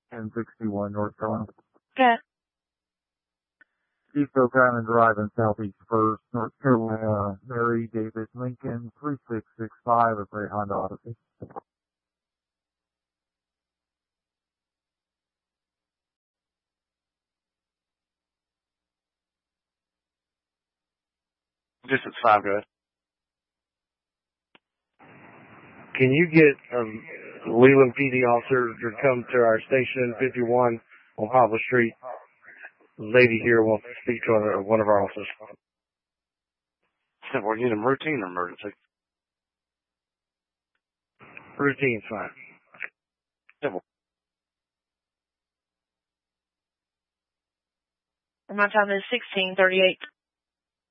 1061 North Carolina. Okay. East Oak Island Drive in Southeast First, North Carolina. Mary David Lincoln 3665 of Gray Honda Odyssey. Distance 5, go ahead. Can you get Leland PD officer to come to our station 51 on Hobble Street? The lady here wants to speak to one of our officers. We're getting routine or emergency? Routine's fine. Simple. My time is 16:38.